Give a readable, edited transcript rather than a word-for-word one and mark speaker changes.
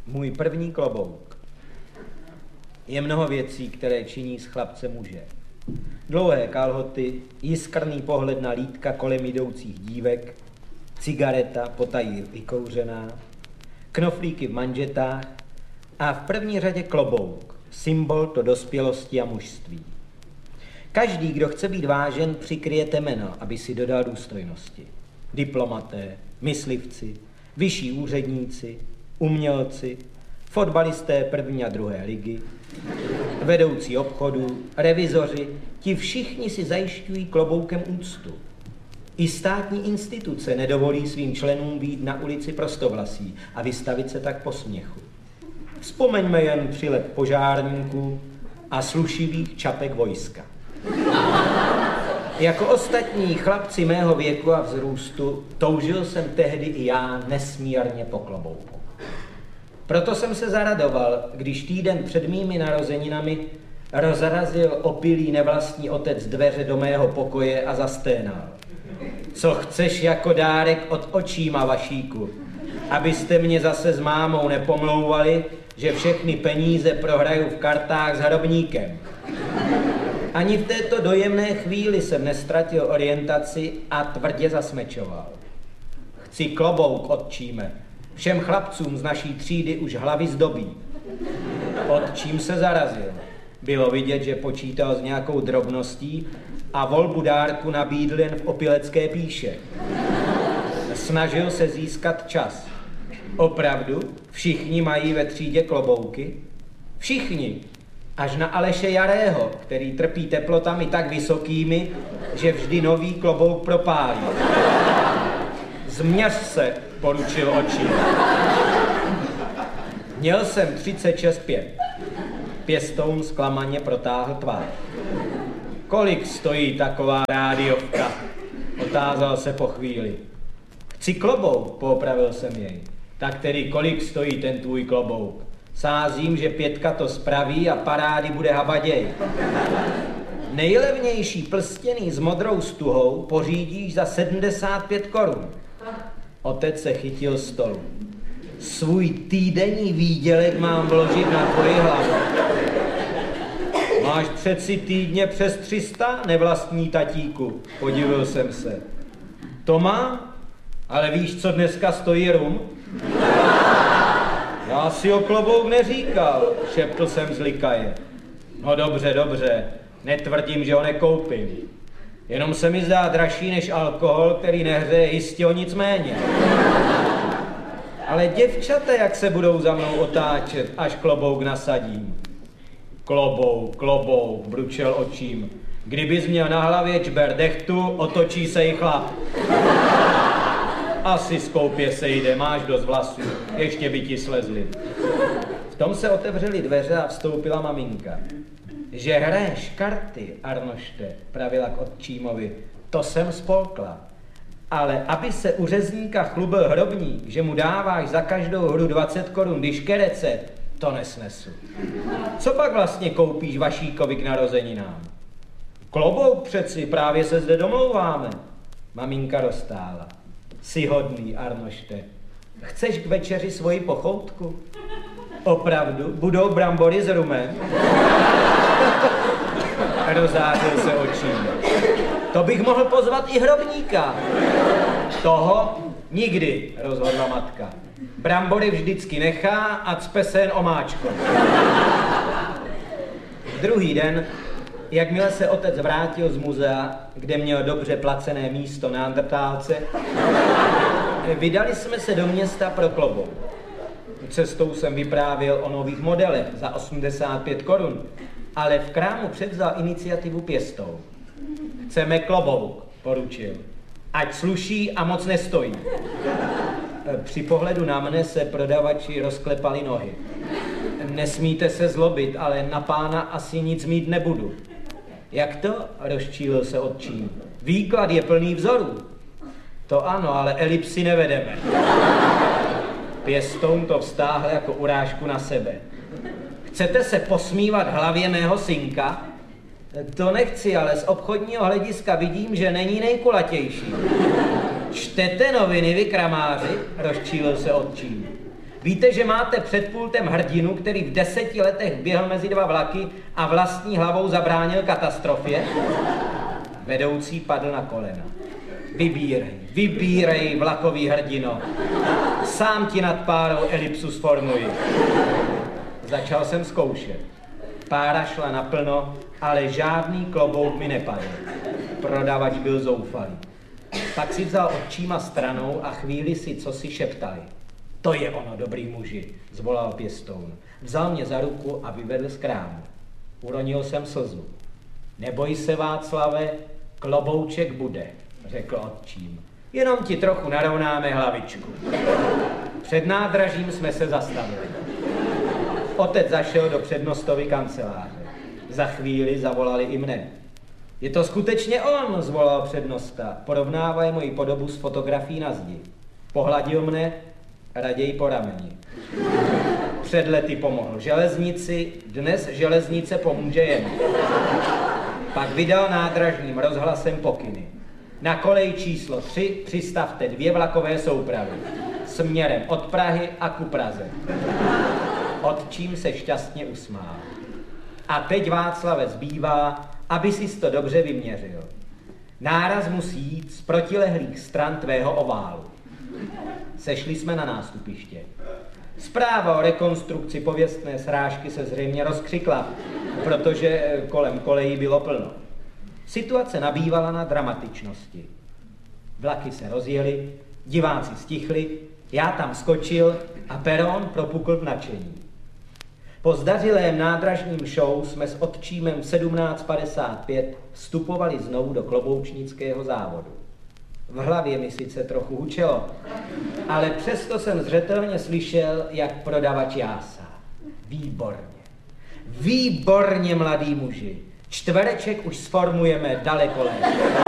Speaker 1: Můj první klobouk. Je mnoho věcí, které činí z chlapce muže. Dlouhé kalhoty, jiskrný pohled na lítka kolem jdoucích dívek, cigareta, potají vykouřená, knoflíky v manžetách a v první řadě klobouk, symbol to dospělosti a mužství. Každý, kdo chce být vážen, přikryje temeno, aby si dodal důstojnosti. Diplomaté, myslivci, vyšší úředníci, umělci, fotbalisté první a druhé ligy, vedoucí obchodu, revizoři, ti všichni si zajišťují kloboukem úctu. I státní instituce nedovolí svým členům být na ulici prostovlasí a vystavit se tak posměchu. Vzpomeňme jen přilet požárníků a slušivých čapek vojska. Jako ostatní chlapci mého věku a vzrůstu toužil jsem tehdy i já nesmírně po klobouku. Proto jsem se zaradoval, když týden před mými narozeninami rozrazil opilý nevlastní otec dveře do mého pokoje a zasténal. Co chceš jako dárek od očíma, Vašíku? Abyste mě zase s mámou nepomlouvali, že všechny peníze prohraju v kartách s hrobníkem. Ani v této dojemné chvíli jsem nestratil orientaci a tvrdě zasmečoval. Chci klobouk, otčíme. Všem chlapcům z naší třídy už hlavy zdobí. Otčím se zarazil. Bylo vidět, že počítal s nějakou drobností a volbu dárku nabídl jen v opilecké píše. Snažil se získat čas. Opravdu? Všichni mají ve třídě klobouky? Všichni. Až na Aleše Jarého, který trpí teplotami tak vysokými, že vždy nový klobouk propálí. Změř se, poručil oči. Měl jsem 36,5. Pěstoun zklamaně protáhl tvář. Kolik stojí taková rádiovka? Otázal se po chvíli. Chci klobouk, poopravil jsem jej. Tak tedy kolik stojí ten tvůj klobouk? Sázím, že 5 to spraví a parády bude habaděj. Nejlevnější plstěný s modrou stuhou pořídíš za 75 korun. Otec se chytil stolu. Svůj týdenní výdělek mám vložit na tvoji hlavu. Máš přeci týdně přes 300, nevlastní tatíku, podivil jsem se. To má? Ale víš, co dneska stojí rum? Já si o klobouk neříkal, šeptl jsem z likaje. No dobře, netvrdím, že ho nekoupím. Jenom se mi zdá dražší než alkohol, který nehřeje jistě o nic méně. Ale děvčata, jak se budou za mnou otáčet, až klobouk nasadím. Klobouk, bručel očím. Kdybys měl na hlavě čber dechtu, otočí se i chlap. Asi z koupě sejde, máš dost vlasů, ještě by ti slezli. V tom se otevřely dveře a vstoupila maminka. Že hraješ karty, Arnošte, pravila k otčímovi, to jsem spolkla. Ale aby se u řezníka chlubil hrobník, že mu dáváš za každou hru 20 korun diškerece, to nesnesu. Co pak vlastně koupíš Vašíkovi k narozeninám? Klobouk přeci, právě se zde domlouváme. Maminka roztála. Jsi hodný, Arnošte. Chceš k večeři svoji pochoutku? Opravdu? Budou brambory s rumem? Rozářil se očím. To bych mohl pozvat i hrobníka. Toho nikdy, rozhodla matka. Brambory vždycky nechá a cpe se jen omáčko. Druhý den, jakmile se otec vrátil z muzea, kde měl dobře placené místo neandertálce, vydali jsme se do města pro klobouk. Cestou jsem vyprávěl o nových modelech za 85 korun, ale v krámu převzal iniciativu pěstoun. Chceme klobouk, poručil. Ať sluší a moc nestojí. Při pohledu na mne se prodavači rozklepali nohy. Nesmíte se zlobit, ale na pána asi nic mít nebudu. Jak to? Rozčílil se otčím. Výklad je plný vzorů. To ano, ale elipsy nevedeme. Pěstoun to vztáhl jako urážku na sebe. Chcete se posmívat hlavě mého synka? To nechci, ale z obchodního hlediska vidím, že není nejkulatější. Čtete noviny, vy kramáři? Rozčílil se otčím. Víte, že máte před pultem hrdinu, který v 10 letech běhl mezi 2 vlaky a vlastní hlavou zabránil katastrofě? Vedoucí padl na kolena. Vybírej, vlakový hrdino. Sám ti nad párou elipsu sformuji. Začal jsem zkoušet. Pára šla naplno, ale žádný klobouk mi nepadl. Prodavač byl zoufalý. Pak si vzal očíma stranou a chvíli si cosi šeptali. To je ono, dobrý muži, zvolal pěstoun. Vzal mě za ruku a vyvedl z krámu. Uronil jsem slzu. Neboj se, Václave, klobouček bude, řekl otčím. Jenom ti trochu narovnáme hlavičku. Před nádražím jsme se zastavili. Otec zašel do přednostovy kanceláře. Za chvíli zavolali i mne. Je to skutečně on, zvolal přednosta. Porovnávají moji podobu s fotografií na zdi. Pohladil mne, raději po rameni. Před lety pomohl železnici, dnes železnice pomůže jemu. Pak vydal nádražním rozhlasem pokyny. Na kolej číslo 3 přistavte 2 vlakové soupravy. Směrem od Prahy a ku Praze. Otčím se šťastně usmál. A teď, Václave, zbývá, aby sis to dobře vyměřil. Náraz musí jít z protilehlých stran tvého oválu. Sešli jsme na nástupiště. Zpráva o rekonstrukci pověstné srážky se zřejmě rozkřikla, protože kolem kolejí bylo plno. Situace nabývala na dramatičnosti. Vlaky se rozjeli, diváci stichli, já tam skočil a peron propukl v nadšení. Po zdařilém nádražním show jsme s otčímem v 17:55 vstupovali znovu do kloboučnického závodu. V hlavě mi sice trochu hučelo, ale přesto jsem zřetelně slyšel, jak prodavač jásá. Výborně. Výborně, mladý muži. Čtvereček už sformujeme daleko lépe.